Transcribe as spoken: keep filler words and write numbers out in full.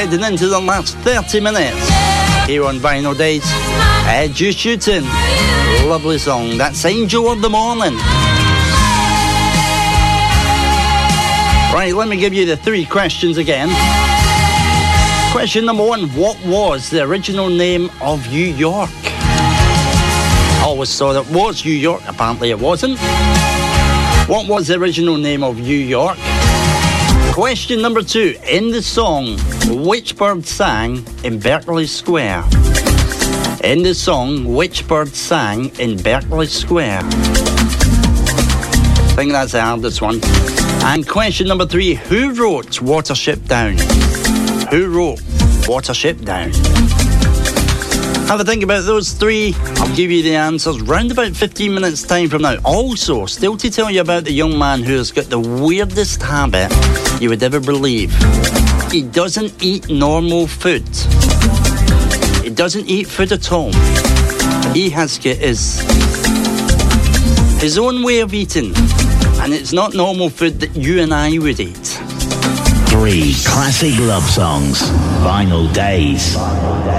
heading into the last thirty minutes here on Vinyl Days. Ed You Shooting, lovely song. That's Angel of the Morning. Right, let me give you the three questions again. Question number one, what was the original name of New York? I always thought it was New York, apparently it wasn't. What was the original name of New York? Question number two, in the song, which bird sang in Berkeley Square? In the song, which bird sang in Berkeley Square? I think that's the hardest one. And question number three, who wrote Watership Down? Who wrote Watership Down? Have a think about those three. I'll give you the answers round about fifteen minutes time from now. Also, still to tell you about the young man who has got the weirdest habit you would ever believe. He doesn't eat normal food. He doesn't eat food at all. He has got his, his own way of eating. And it's not normal food that you and I would eat. Three classic love songs. Vinyl Days.